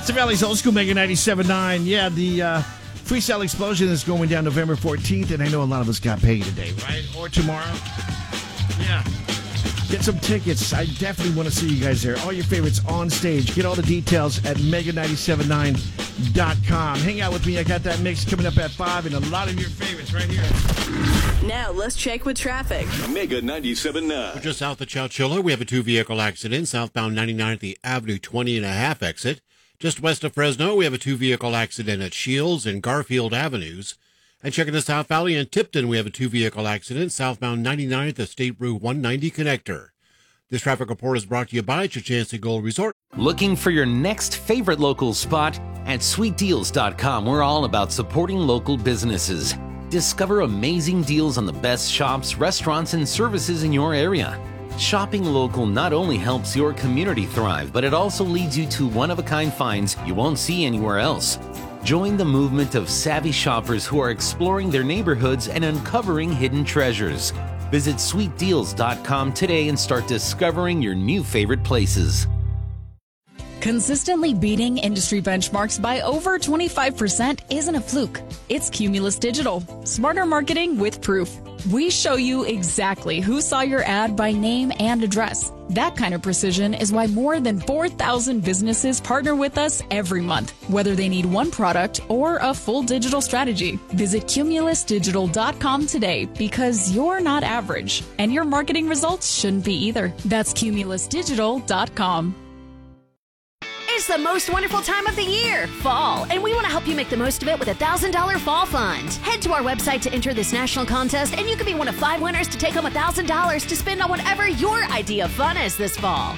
West Valley's Old School Mega 97.9. Yeah, the Freestyle Explosion is going down November 14th, and I know a lot of us got paid today, right? Or tomorrow. Yeah. Get some tickets. I definitely want to see you guys there. All your favorites on stage. Get all the details at mega979.com. Hang out with me. I got that mix coming up at 5 and a lot of your favorites right here. Now, let's check with traffic. Mega 97.9. We're just south of Chowchilla. We have a two-vehicle accident southbound 99 at the Avenue 20 and a half exit. Just west of Fresno, we have a two-vehicle accident at Shields and Garfield Avenues. And checking the South Valley in Tipton, we have a two-vehicle accident southbound 99 at the State Route 190 connector. This traffic report is brought to you by Chechensee Gold Resort. Looking for your next favorite local spot? At SweetDeals.com, we're all about supporting local businesses. Discover amazing deals on the best shops, restaurants, and services in your area. Shopping local not only helps your community thrive, but it also leads you to one-of-a-kind finds you won't see anywhere else. Join the movement of savvy shoppers who are exploring their neighborhoods and uncovering hidden treasures. Visit SweetDeals.com today and start discovering your new favorite places. Consistently beating industry benchmarks by over 25% isn't a fluke. It's Cumulus Digital. Smarter marketing with proof. We show you exactly who saw your ad by name and address. That kind of precision is why more than 4,000 businesses partner with us every month, whether they need one product or a full digital strategy. Visit cumulusdigital.com today because you're not average, and your marketing results shouldn't be either. That's cumulusdigital.com. It's the most wonderful time of the year, fall, and we want to help you make the most of it with a $1,000 fall fund. Head to our website to enter this national contest, and you could be one of 5 winners to take home $1,000 to spend on whatever your idea of fun is this fall.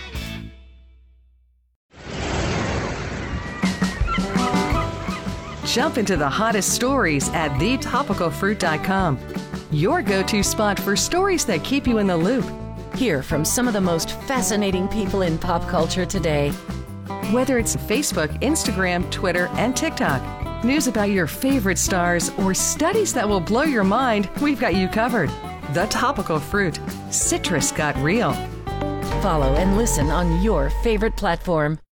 Jump into the hottest stories at thetopicalfruit.com. Your go-to spot for stories that keep you in the loop. Hear from some of the most fascinating people in pop culture today. Whether it's Facebook, Instagram, Twitter, and TikTok, news about your favorite stars, or studies that will blow your mind, we've got you covered. The Topical Fruit. Citrus got real. Follow and listen on your favorite platform.